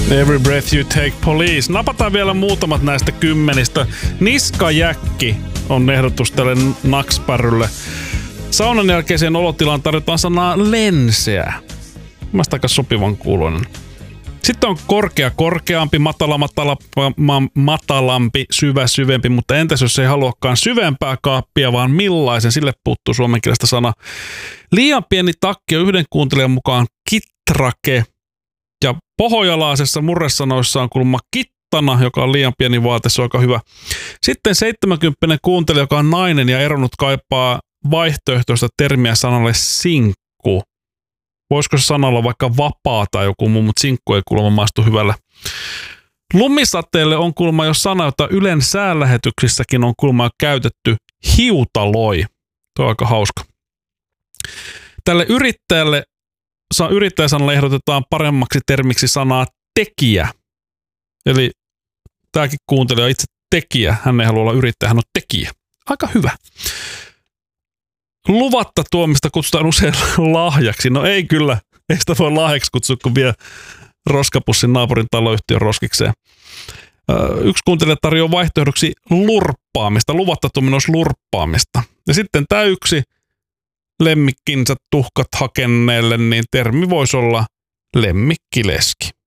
Every breath you take, police. Napataan vielä muutamat näistä 10. Niskajäkki on ehdotus tälle naksparrylle. Saunan jälkeiseen olotilaan tarjotaan sanaa lenseä. Mielestäni aika sopivan kuuloinen. Sitten on korkea, korkeampi, matalampi, syvä, syvempi, mutta entäs jos ei haluakaan syvempää kaappia, vaan millaisen? Sille puuttuu suomenkielestä sana. Liian pieni takki on yhden kuuntelijan mukaan kittrake. Ja pohojalaisessa murresanoissa on kuulemma kittana, joka on liian pieni vaate, se on aika hyvä. Sitten 70 kuuntelija, joka on nainen ja eronnut, kaipaa vaihtoehtoista termiä sanalle sinkku. Voisiko se sana olla vaikka vapaa tai joku muu, mutta sinkku ei kuulemma maistu hyvällä. Lumisateelle on kuulemma jo sana, jota Ylen säälähetyksissäkin on kuulemma käytetty, hiutaloi. Tuo on aika hauska. Tälle yrittäjäsanalle ehdotetaan paremmaksi termiksi sanaa tekijä. Eli tämäkin kuuntelija itse tekijä. Hän ei halua olla yrittäjä, hän on tekijä. Aika hyvä. Luvatta tuomista kutsutaan usein lahjaksi. No ei kyllä. Ei sitä voi lahjaksi kutsua, kun vie roskapussin naapurin taloyhtiön roskikseen. Yksi kuuntelija tarjoaa vaihtoehdoksi lurppaamista. Luvatta tuominen olisi lurppaamista. Ja sitten tämä yksi lemmikkinsä tuhkat hakenneelle, niin termi voisi olla lemmikkileski.